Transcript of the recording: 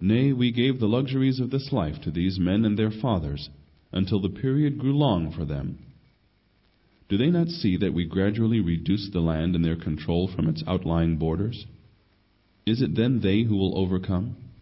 Nay, we gave the luxuries of this life to these men and their fathers, until the period grew long for them. Do they not see that we gradually reduce the land in their control from its outlying borders? Is it then they who will overcome?